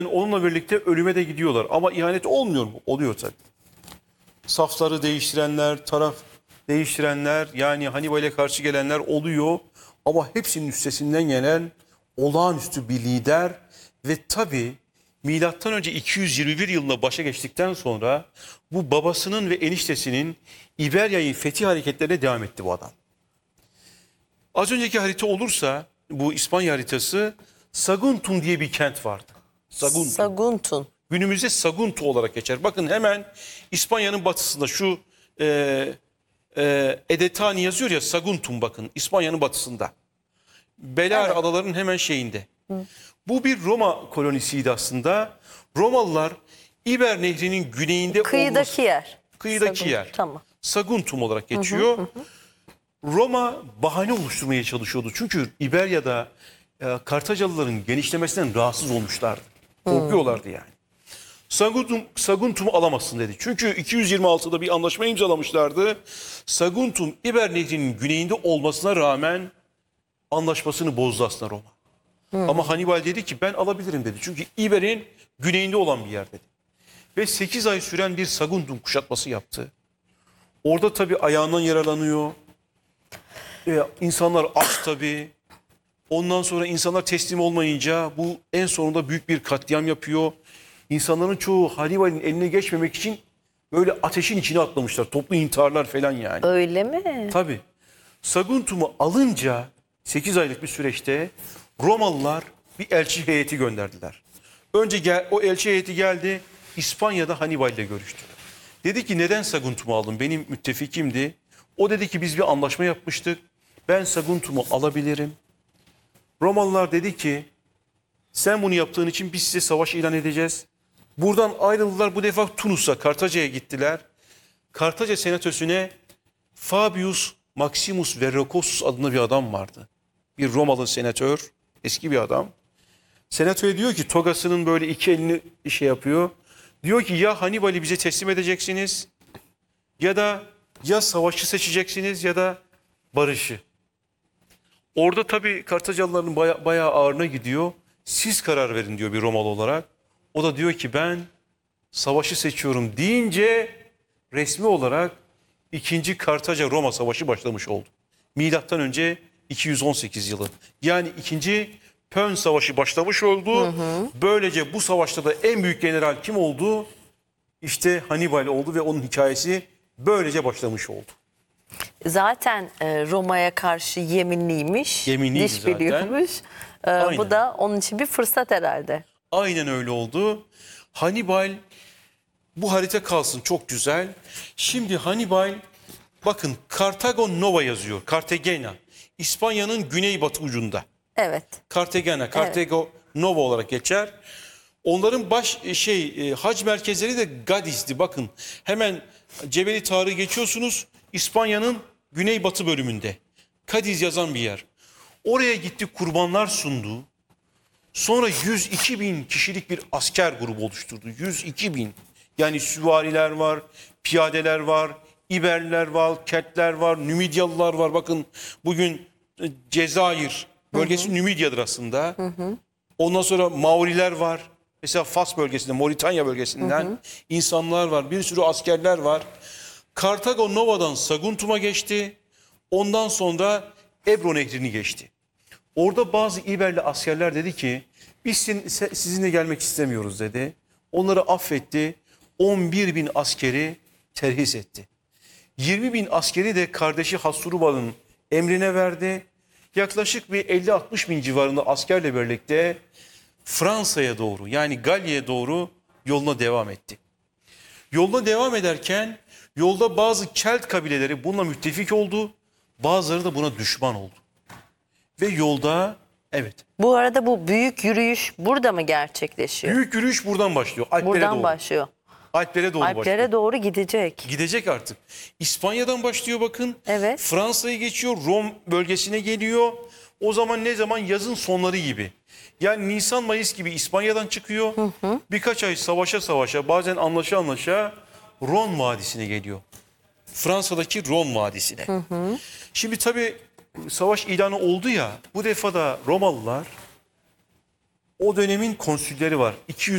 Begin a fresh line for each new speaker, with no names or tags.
Onunla birlikte ölüme de gidiyorlar. Ama ihanet olmuyor mu? Oluyor tabii. Safları değiştirenler, taraf değiştirenler, yani Hannibal'e karşı gelenler oluyor. Ama hepsinin üstesinden gelen olağanüstü bir lider ve tabii milattan önce 221 yılında başa geçtikten sonra bu babasının ve eniştesinin İberya'yı fetih hareketlerine devam etti bu adam. Az önceki harita olursa, bu İspanya haritası, Saguntum diye bir kent vardı. Saguntum.
Saguntum.
Günümüzde Sagunto olarak geçer. Bakın hemen İspanya'nın batısında şu Edetani yazıyor ya, Saguntum, bakın İspanya'nın batısında. Balear
Evet.
adalarının hemen şeyinde. Bu bir Roma kolonisiydi aslında. Romalılar İber Nehri'nin güneyinde
Kıyıdaki yer.
kıyıdaki
Saguntum,
yer.
tamam.
Saguntum olarak geçiyor. Roma bahane oluşturmaya çalışıyordu. Çünkü İberya'da Kartacalıların genişlemesinden rahatsız olmuşlardı. Korkuyorlardı yani. Saguntum'u alamazsın dedi. Çünkü 226'da bir anlaşma imzalamışlardı. Saguntum İber Nehri'nin güneyinde olmasına rağmen anlaşmasını bozdu aslında Roma. Ama Hannibal dedi ki ben alabilirim dedi. Çünkü İber'in güneyinde olan bir yer dedi. Ve 8 ay süren bir Saguntum kuşatması yaptı. Orada tabii ayağından yaralanıyor. İnsanlar aç tabii. Ondan sonra insanlar teslim olmayınca bu en sonunda büyük bir katliam yapıyor. İnsanların çoğu Hannibal'in eline geçmemek için böyle ateşin içine atlamışlar. Toplu intiharlar falan yani.
Öyle mi?
Tabii. Saguntum'u alınca 8 aylık bir süreçte Romalılar bir elçi heyeti gönderdiler. Önce o elçi heyeti geldi, İspanya'da Hannibal ile görüştü. Dedi ki neden Saguntum'u aldın? Benim müttefikimdi. O dedi ki biz bir anlaşma yapmıştık. Ben Saguntum'u alabilirim. Romalılar dedi ki sen bunu yaptığın için biz size savaş ilan edeceğiz. Buradan ayrıldılar, bu defa Tunus'a, Kartaca'ya gittiler. Kartaca senatosüne Fabius Maximus Verrucosus adında bir adam vardı. Bir Romalı senatör, eski bir adam. Senatoya diyor ki, togasının böyle iki elini şey yapıyor. Diyor ki ya Hannibal'i bize teslim edeceksiniz ya savaşı seçeceksiniz ya da barışı. Orada tabii Kartacalıların bayağı ağırına gidiyor. Siz karar verin diyor bir Romalı olarak. O da diyor ki ben savaşı seçiyorum deyince resmi olarak 2. Kartaca-Roma Savaşı başlamış oldu. Milattan önce 218 yılı. Yani 2. Pön Savaşı başlamış oldu. Böylece bu savaşta da en büyük general kim oldu? İşte Hannibal oldu ve onun hikayesi böylece başlamış oldu.
Zaten Roma'ya karşı yeminliymiş.
Yeminliydi
diş
zaten.
biliyormuş.
Aynen.
Bu da onun için bir fırsat herhalde.
Aynen öyle oldu. Hannibal, bu harita kalsın, çok güzel. Şimdi Hannibal, bakın Kartago Nova yazıyor. Cartagena. İspanya'nın güneybatı ucunda.
Evet.
Cartagena, Kartago Nova olarak geçer. Onların hac merkezleri de Gadis'ti. Bakın hemen Cebeli Tarık'ı geçiyorsunuz. İspanya'nın güneybatı bölümünde. Cadiz yazan bir yer. Oraya gitti, kurbanlar sundu. Sonra 102 bin kişilik bir asker grubu oluşturdu. 102 bin. Yani süvariler var, piyadeler var, İberliler var, Keltler var, Nümidyalılar var. Bakın bugün Cezayir bölgesi Nümidya'dır aslında. Ondan sonra Mauriler var. Mesela Fas bölgesinde, Moritanya bölgesinden insanlar var. Bir sürü askerler var. Kartago Nova'dan Saguntum'a geçti. Ondan sonra Ebro Nehri'ni geçti. Orada bazı İberli askerler dedi ki biz sizinle gelmek istemiyoruz dedi. Onları affetti. 11 bin askeri terhis etti. 20 bin askeri de kardeşi Hasdrubal'ın emrine verdi. Yaklaşık bir 50-60 bin civarında askerle birlikte Fransa'ya doğru, yani Galya'ya doğru yoluna devam etti. Yoluna devam ederken yolda bazı Kelt kabileleri bununla müttefik oldu. Bazıları da buna düşman oldu. Ve yolda, evet.
Bu arada bu büyük yürüyüş burada mı gerçekleşiyor?
Büyük yürüyüş buradan başlıyor. Alplere
Buradan
doğru.
başlıyor.
Alplere doğru başlıyor.
Alplere doğru gidecek.
Gidecek artık. İspanya'dan başlıyor bakın.
Evet.
Fransa'yı geçiyor, Rom bölgesine geliyor. O zaman ne zaman? Yazın sonları gibi. Yani Nisan-Mayıs gibi İspanya'dan çıkıyor. Birkaç ay savaşa bazen anlaşa Ron Vadisi'ne geliyor. Fransa'daki Ron Vadisi'ne. Şimdi tabii savaş ilanı oldu ya, bu defa da Romalılar, o dönemin konsülleri var. 200